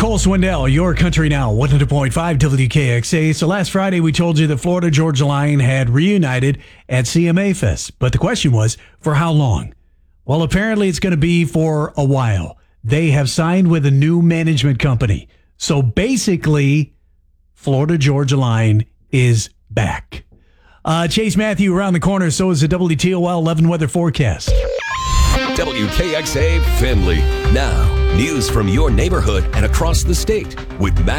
Cole Swindell, your Country Now, 100.5 WKXA. So last Friday, we told you the Florida Georgia Line had reunited at CMA Fest. But the question was, for how long? Well, apparently it's going to be for a while. They have signed with a new management company. So basically, Florida Georgia Line is back. Chase Matthew around the corner. So is the WTOL 11 weather forecast. WKXA Findlay. Now, news from your neighborhood and across the state with Matt